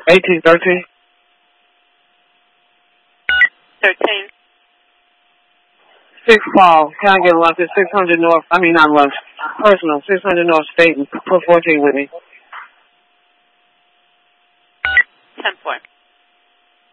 1813. 13. 6 Fall. Can I get lunch at 600 North? I mean, not lunch. Personal. 600 North State and put 14 with me. 10-4.